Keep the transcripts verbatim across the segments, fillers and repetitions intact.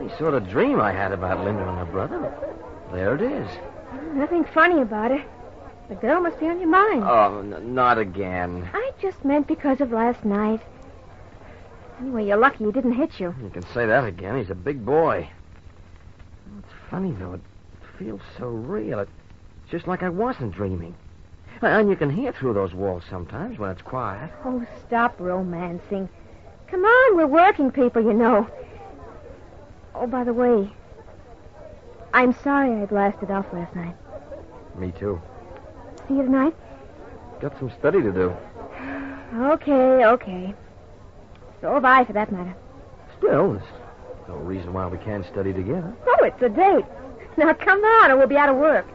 funny sort of dream I had about Linda and her brother. There it is. Nothing funny about it. The girl must be on your mind. Oh, n- not again. I just meant because of last night. Anyway, you're lucky he didn't hit you. You can say that again. He's a big boy. It's funny, though. It feels so real. It's just like I wasn't dreaming. And you can hear through those walls sometimes when it's quiet. Oh, stop romancing. Come on, we're working people, you know. Oh, by the way, I'm sorry I blasted off last night. Me too. See you tonight? Got some study to do. Okay, okay. So have I, for that matter. Still, there's no reason why we can't study together. Oh, it's a date. Now, come on, or we'll be out of work.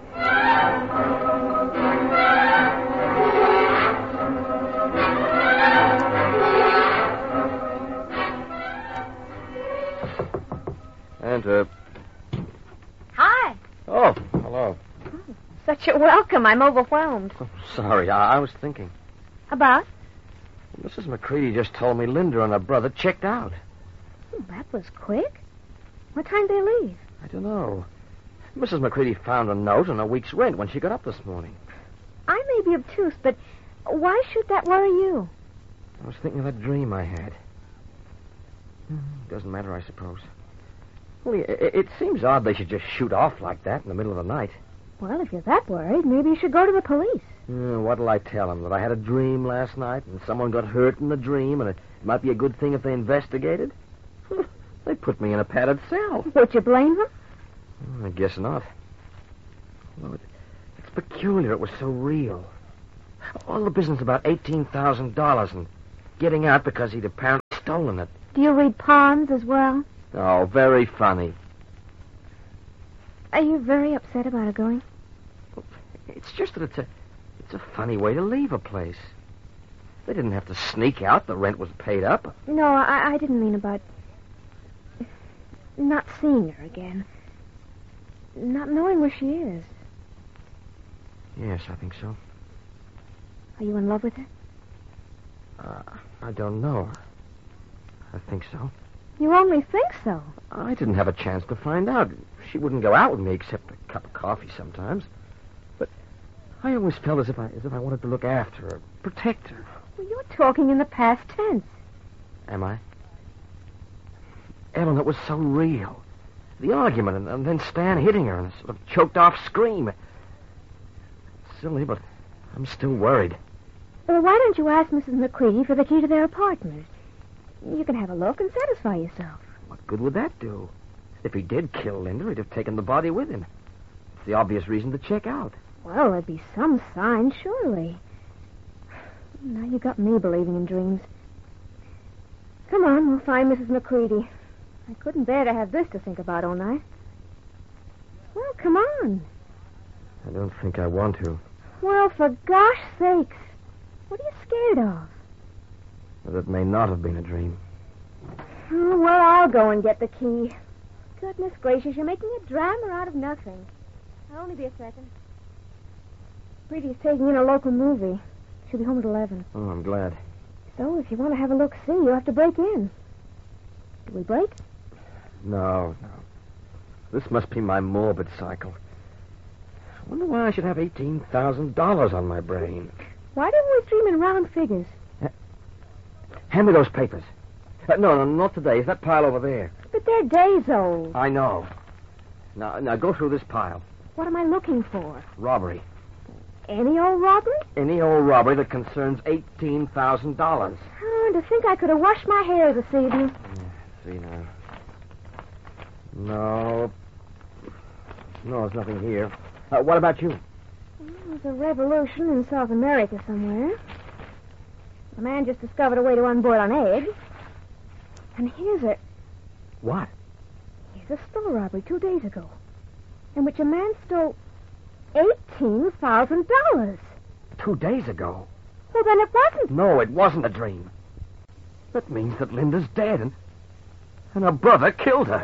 Enter. Hi. Oh, hello. Such a welcome. I'm overwhelmed. Oh, sorry, I, I was thinking. About? Missus McCready just told me Linda and her brother checked out. Oh, that was quick. What time did they leave? I don't know. Missus McCready found a note and a week's rent when she got up this morning. I may be obtuse, but why should that worry you? I was thinking of that dream I had. Doesn't matter, I suppose. Well, it, it seems odd they should just shoot off like that in the middle of the night. Well, if you're that worried, maybe you should go to the police. Uh, what'll I tell them? That I had a dream last night and someone got hurt in the dream and it might be a good thing if they investigated? They put me in a padded cell. Would you blame them? I guess not. Well, it, it's peculiar it was so real. All the business about eighteen thousand dollars and getting out because he'd apparently stolen it. Do you read palms as well? Oh, very funny. Are you very upset about it going? It's just that it's a it's a funny way to leave a place. They didn't have to sneak out. The rent was paid up. No, I, I didn't mean about not seeing her again. Not knowing where she is. Yes, I think so. Are you in love with her? Uh, I don't know. I think so. You only think so. I didn't have a chance to find out. She wouldn't go out with me except a cup of coffee sometimes. But I always felt as if I as if I wanted to look after her, protect her. Well, you're talking in the past tense. Am I? Ellen, it was so real. The argument, and, and then Stan hitting her and a sort of choked-off scream. Silly, but I'm still worried. Well, why don't you ask Missus McCready for the key to their apartment? You can have a look and satisfy yourself. What good would that do? If he did kill Linda, he'd have taken the body with him. It's the obvious reason to check out. Well, there'd be some sign, surely. Now you got me believing in dreams. Come on, we'll find Missus McCready. I couldn't bear to have this to think about all night. Well, come on. I don't think I want to. Well, for gosh sakes. What are you scared of? But it may not have been a dream. Oh, well, I'll go and get the key. Goodness gracious, you're making a drama out of nothing. I'll only be a second. Brady's taking in a local movie. She'll be home at eleven. Oh, I'm glad. So, if you want to have a look-see, you have to break in. Do we break? No, no. This must be my morbid cycle. I wonder why I should have eighteen thousand dollars on my brain. Why do we always dream in round figures? Hand me those papers. Uh, no, no, not today. It's that pile over there. But they're days old. I know. Now, now go through this pile. What am I looking for? Robbery. Any old robbery? Any old robbery that concerns eighteen thousand dollars. Oh, and to think I could have washed my hair this evening. Yeah, see now. No. No, there's nothing here. Uh, what about you? Well, there's a revolution in South America somewhere. A man just discovered a way to unboil an egg. And here's a... What? Here's a store robbery two days ago, in which a man stole eighteen thousand dollars. Two days ago? Well, then it wasn't. No, it wasn't a dream. That means that Linda's dead, and, and her brother killed her.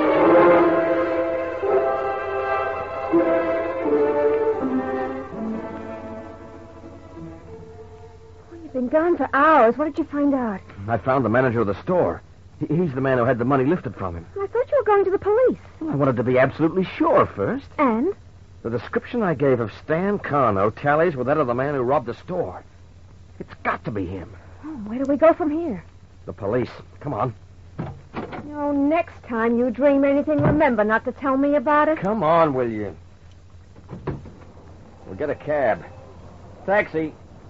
Oh, you've been gone for hours. What did you find out? I found the manager of the store. He, he's the man who had the money lifted from him. I thought you were going to the police. Well, I wanted to be absolutely sure first. And? The description I gave of Stan Carno tallies with that of the man who robbed the store. It's got to be him. Oh, where do we go from here? The police. Come on. Oh, next time you dream anything, remember not to tell me about it. Come on, will you? We'll get a cab. Taxi.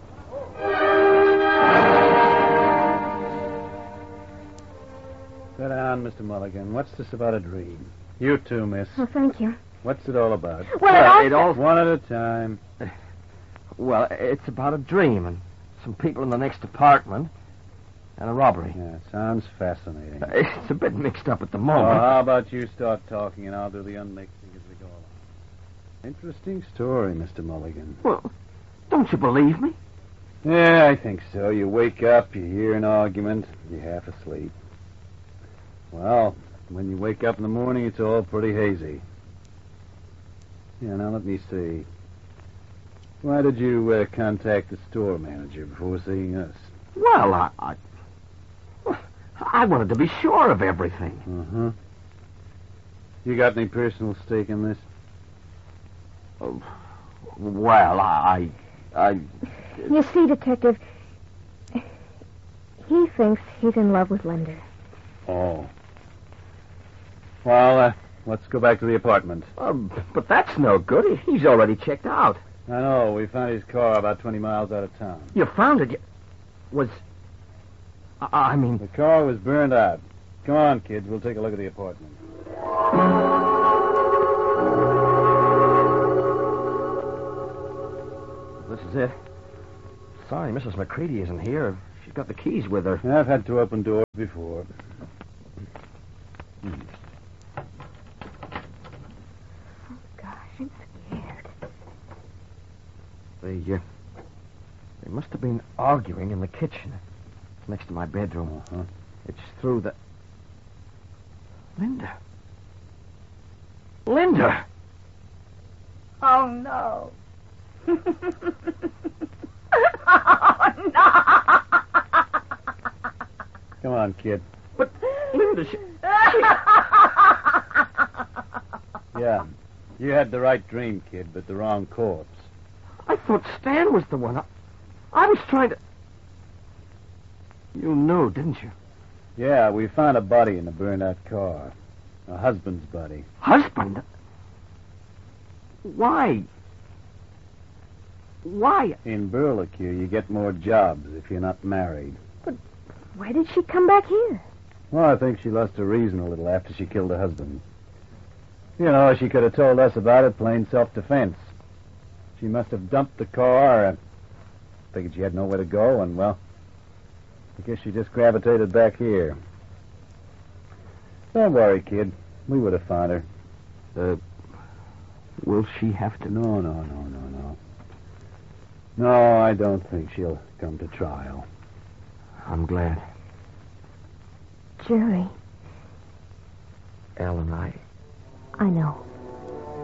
Sit down, Mister Mulligan. What's this about a dream? You too, miss. Oh, thank you. What's it all about? Well, Well, it it all... all- One at a time. Well, it's about a dream and some people in the next apartment and a robbery. Yeah, sounds fascinating. It's a bit mixed up at the Well, moment. how about you start talking and I'll do the unmixing as we go along. Interesting story, Mister Mulligan. Well, don't you believe me? Yeah, I think so. You wake up, you hear an argument, you're half asleep. Well, when you wake up in the morning, it's all pretty hazy. Yeah, now let me see. Why did you uh, contact the store manager before seeing us? Well, I, I... I wanted to be sure of everything. Uh-huh. You got any personal stake in this? Oh, well, I... I... You see, Detective, he thinks he's in love with Linda. Oh. Well, uh, let's go back to the apartment. Um, but that's no good. He's already checked out. I know. We found his car about twenty miles out of town. You found it. You... Was... I, I mean... The car was burned out. Come on, kids. We'll take a look at the apartment. This is it. Sorry, Missus McCready isn't here. She's got the keys with her. I've had to open doors before. Oh, gosh, I'm scared. They, uh, they must have been arguing in the kitchen. It's next to my bedroom. Uh-huh. It's through the... Linda. Linda! Oh, no. Oh, no. Come on, kid. But, Linda, she... Yeah. You had the right dream, kid, but the wrong corpse. I thought Stan was the one. I, I was trying to... You knew, didn't you? Yeah, we found a body in the burned-out car. A husband's body. Husband? Why? Why? In Burlacue, you get more jobs if you're not married. Why did she come back here? Well, I think she lost her reason a little after she killed her husband. You know, she could have told us about it, plain self-defense. She must have dumped the car. I figured she had nowhere to go, and, well, I guess she just gravitated back here. Don't worry, kid. We would have found her. Uh, will she have to... No, no, no, no, no. No, I don't think she'll come to trial. I'm glad. Jerry, Ellen, I... I know.